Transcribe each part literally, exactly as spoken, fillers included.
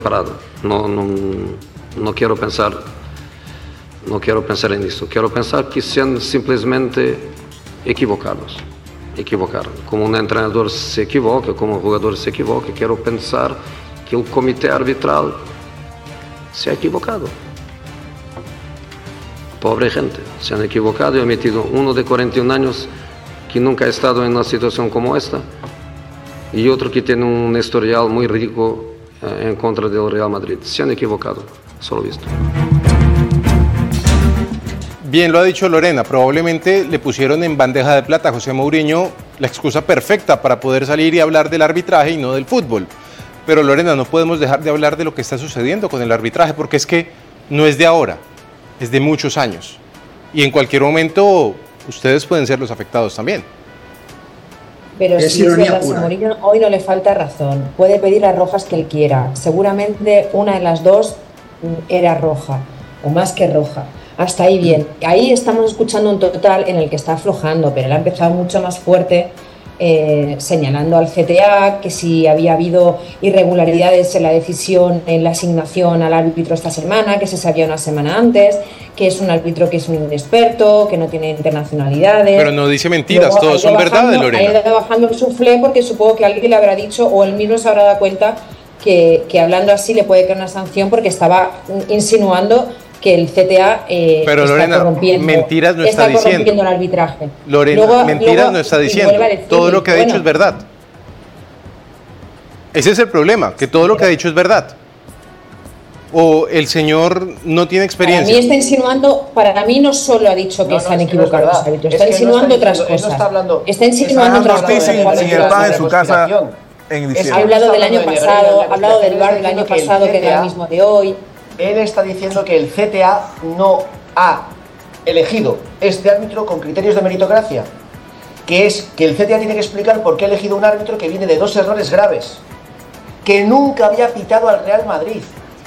Parado. No, no, no quiero pensar, no quiero pensar en eso. Quiero pensar que sean simplemente equivocados. Equivocar. Como un entrenador se equivoca, como un jugador se equivoca, quiero pensar que el comité arbitral se ha equivocado. Pobre gente, se han equivocado y han metido uno de cuarenta y un años que nunca ha estado en una situación como esta y otro que tiene un historial muy rico en contra del Real Madrid. Se han equivocado, solo visto. Bien lo ha dicho Lorena, probablemente le pusieron en bandeja de plata a José Mourinho la excusa perfecta para poder salir y hablar del arbitraje y no del fútbol. Pero Lorena, no podemos dejar de hablar de lo que está sucediendo con el arbitraje, porque es que no es de ahora, es de muchos años. Y en cualquier momento ustedes pueden ser los afectados también. Pero es si a Mourinho hoy no le falta razón, puede pedir las rojas que él quiera. Seguramente una de las dos era roja, o más que roja. Hasta ahí bien. Ahí estamos escuchando un total en el que está aflojando, pero él ha empezado mucho más fuerte, eh, señalando al C T A que si había habido irregularidades en la decisión, en la asignación al árbitro esta semana, que se sabía una semana antes, que es un árbitro que es un inexperto, que no tiene internacionalidades. Pero no dice mentiras, Luego, todos son bajando, verdades, Lorena. Ha ido bajando el suflé porque supongo que alguien le habrá dicho, o él mismo se habrá dado cuenta, que, que hablando así le puede caer una sanción porque estaba insinuando que el C T A eh, Pero está Lorena, corrompiendo, mentiras no está está diciendo. corrompiendo el arbitraje. Lorena, luego, mentiras luego, no está y diciendo. decir, Todo lo que ha bueno, dicho es verdad. Ese es el problema, que todo lo que ha dicho es verdad. O el señor no tiene experiencia. Para mí está insinuando, para mí no solo ha dicho que no, se no, han es equivocado no los árbitros, es está que insinuando no está otras diciendo, cosas. No está, hablando, está insinuando está otras cosas. Sin, sin el pan en su casa en diciembre. Ha hablado del año pasado, ha hablado del V A R del año pasado, que era el mismo de hoy. Él está diciendo que el C T A no ha elegido este árbitro con criterios de meritocracia, que es que el C T A tiene que explicar por qué ha elegido un árbitro que viene de dos errores graves, que nunca había pitado al Real Madrid,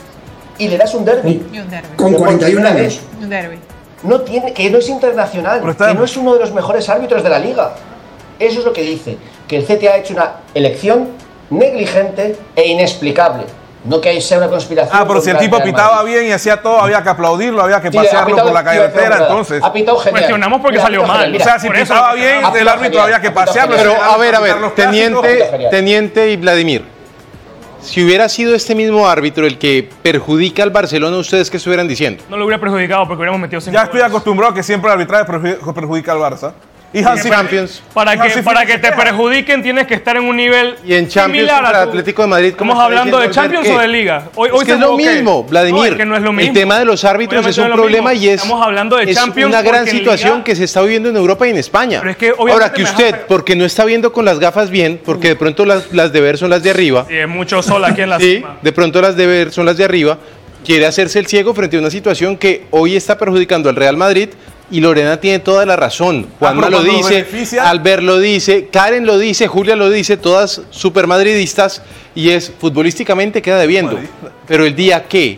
y le das un derbi. Con cuarenta y un años. Un derbi. No tiene, que no es internacional, está... que no es uno de los mejores árbitros de la liga. Eso es lo que dice, que el C T A ha hecho una elección negligente e inexplicable. No que sea una conspiración. Ah, pero si el tipo pitaba bien y hacía todo, había que aplaudirlo, había que Sí, pasearlo pitado, por la carretera, entonces. Ha pitado genial. Cuestionamos porque Mira, salió ha pitado mal. genial. O sea, si Por eso pitaba ha bien, pitado el árbitro genial. había que Ha pitado pasearlo. genial. Pero a ver, a ver, Los teniente, clásicos. teniente y Vladimir, si hubiera sido este mismo árbitro el que perjudica al Barcelona, ¿ustedes qué estuvieran diciendo? No lo hubiera perjudicado porque hubiéramos metido cinco Ya estoy goles. acostumbrado a que siempre el arbitraje perju- perjudica al Barça. Y Hansi Champions. Para y que, Hansi para Flick que se te queja. perjudiquen tienes que estar en un nivel Y en Champions similar contra a el tu- Atlético de Madrid, ¿cómo ¿Estamos está hablando de diciendo Champions Albert o de qué? Liga? Hoy, Es hoy que se es lo ok. mismo, Vladimir. No, es que no es lo mismo. El tema de los árbitros Obviamente es un no es lo problema mismo. y es, Estamos hablando de es Champions una gran porque en situación Liga- que se está viviendo en Europa y en España. Pero es que obviamente Ahora que me usted, deja- porque no está viendo con las gafas bien, porque de pronto las, las de ver son las de arriba, Sí, es mucho sol aquí en la sí, cima. de pronto las de ver son las de arriba, quiere hacerse el ciego frente a una situación que hoy está perjudicando al Real Madrid. Y Lorena tiene toda la razón. Juanma Ah, lo pero cuando dice, beneficia- Albert lo dice, Karen lo dice, Julia lo dice, todas supermadridistas, y es futbolísticamente queda debiendo. Pero el día que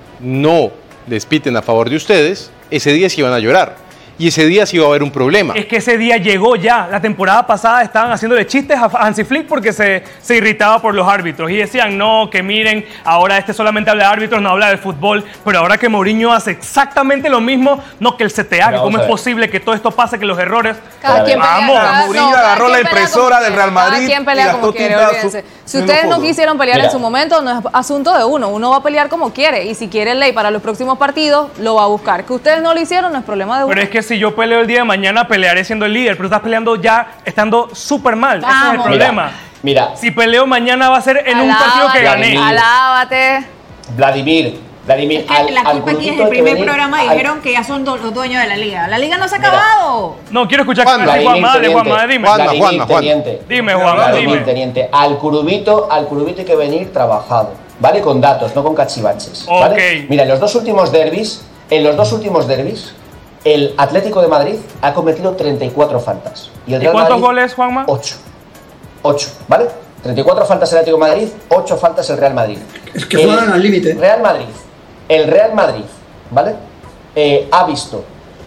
no les piten a favor de ustedes, ese día sí van a llorar. Y ese día sí va a haber un problema. Es que ese día llegó ya. La temporada pasada estaban haciéndole chistes a Hansi Flick porque se, se irritaba por los árbitros. Y decían, no, que miren, ahora este solamente habla de árbitros, no habla de fútbol. Pero ahora que Mourinho hace exactamente lo mismo, no que el C T A, Pero que cómo vamos a es ver. posible que todo esto pase, que los errores... Cada quien pelea, Vamos, cada- Mourinho no, cada agarró quien la pelea impresora como del quiere, Real Madrid Cada quien y pelea gastó como quiere, tinta olvídense. su- Si viendo ustedes no fútbol. quisieron pelear Mira. en su momento, no es asunto de uno. Uno va a pelear como quiere. Y si quiere ley para los próximos partidos, lo va a buscar. Que ustedes no lo hicieron, no es problema de uno. Pero es que si yo peleo el día de mañana, pelearé siendo el líder. Pero estás peleando ya estando súper mal. Ese es el Vamos. problema. Mira, Si peleo mañana va a ser en un partido que gané. Alábate. Vladimir, Vladimir, Es que al, la al culpa aquí crudito desde el hay que primer venir, programa al- dijeron que ya son do- los dueños de la liga. La liga no se ha Mira. acabado. No, quiero escuchar qué Juanma, va a decir Juanma. Dale, teniente, Juanma, dime. Juanma, Vladimir, Juanma, Juanma. teniente. Dime, Juanma, Vladimir, dime. teniente. Al curubito, al curubito hay que venir trabajado, ¿vale? Con datos, no con cachivaches, ¿vale? Ok. Mira, en los dos últimos derbis, en los dos últimos derbis, el Atlético de Madrid ha cometido treinta y cuatro faltas. ¿Y, el ¿Y Real cuántos Madrid? goles, Juanma? ocho. ocho, ¿vale? treinta y cuatro faltas el Atlético de Madrid, ocho faltas el Real Madrid. Es que juegan al límite. Real Madrid, el Real Madrid, ¿vale? Eh, ha visto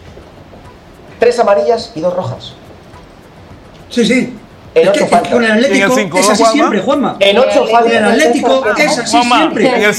tres amarillas y dos rojas. Sí, sí. En Es ocho que, es que faltas. con el ¿Y en Atlético el cinco, es no, así Juanma? siempre, Juanma. En ocho Con faltas. el Atlético es así Juanma, siempre. En el